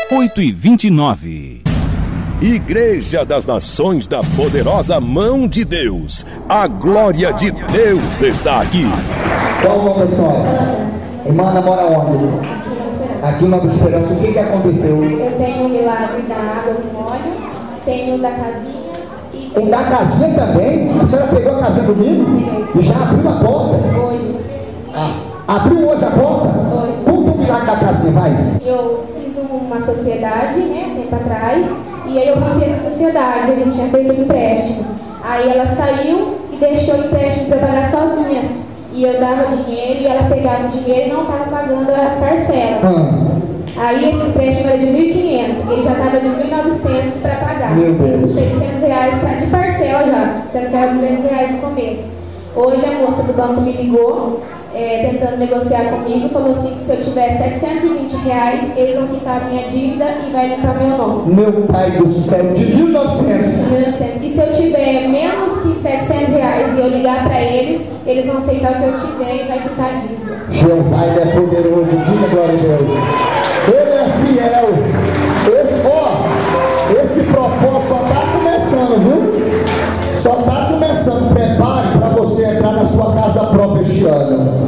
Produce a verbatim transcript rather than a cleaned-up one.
oito e vinte e nove. Igreja das Nações da Poderosa Mão de Deus. A glória de Deus está aqui. Qual o nome da senhora? Irmã, mora onde? Aqui em Nova Esperança. O que que aconteceu? Eu tenho o milagre da água com óleo, tenho o da casinha e... O da casinha também? A senhora pegou a casinha domingo? E já abriu a porta? Hoje. Ah, abriu hoje a porta? Hoje. Conta o milagre da casinha, vai. Eu fiz uma sociedade, né, tempo atrás, e aí eu rompi essa sociedade, a gente tinha feito um empréstimo. Aí ela saiu e deixou o empréstimo para pagar sozinha. E eu dava dinheiro e ela pegava o dinheiro e não estava pagando as parcelas. Ah. Aí esse empréstimo era de mil e quinhentos, ele já estava de mil e novecentos para pagar. Meu Deus. seiscentos reais pra, de parcela já, sendo que era duzentos reais no começo. Hoje a moça do banco me ligou, é, tentando negociar comigo, falou assim que se eu tiver setecentos e vinte reais, eles vão quitar a minha dívida e vai limpar meu nome. Meu pai do céu, de mil e novecentos. E se eu tiver menos que setecentos reais e eu ligar para eles, eles vão aceitar o que eu tiver e vai quitar a dívida. Jeová, ele é poderoso, diga glória a Deus. Ele é fiel. Esse, ó, esse propósito só está começando, viu? Só está começando. Prepare para você entrar na sua casa própria este ano.